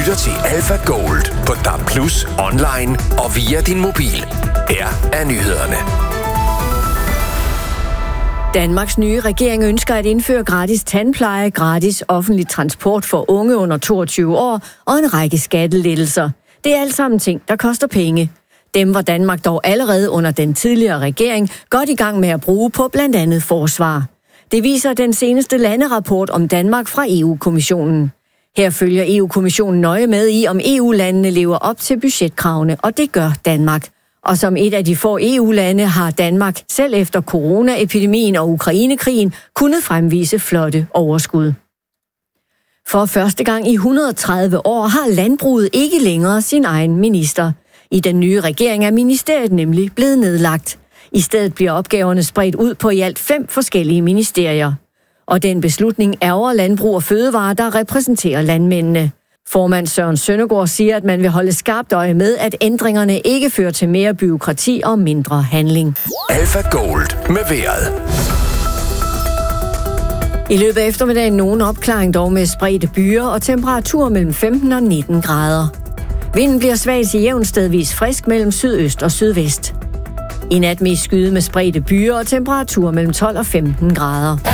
lytter til Alpha Gold på DAB+, online og via din mobil. Her er nyhederne. Danmarks nye regering ønsker at indføre gratis tandpleje, gratis offentlig transport for unge under 22 år og en række skattelettelser. Det er alt sammen ting, der koster penge. Dem var Danmark dog allerede under den tidligere regering godt i gang med at bruge på blandt andet forsvar. Det viser den seneste landerapport om Danmark fra EU-kommissionen. Her følger EU-kommissionen nøje med i, om EU-landene lever op til budgetkravene, og det gør Danmark. Og som et af de få EU-lande har Danmark, selv efter coronaepidemien og Ukrainekrigen, kunnet fremvise flotte overskud. For første gang i 130 år har landbruget ikke længere sin egen minister. I den nye regering er ministeriet nemlig blevet nedlagt. I stedet bliver opgaverne spredt ud på i alt 5 forskellige ministerier. Og den beslutning ærger Landbrug og Fødevare, der repræsenterer landmændene. Formand Søren Søndergaard siger, at man vil holde skarpt øje med, at ændringerne ikke fører til mere bureaukrati og mindre handling. Alpha Gold med vejret. I løbet af eftermiddagen nogen opklaring dog med spredte byer og temperatur mellem 15 og 19 grader. Vinden bliver svag til jævn stedvis frisk mellem sydøst og sydvest. I nat mest skyde med spredte byer og temperatur mellem 12 og 15 grader.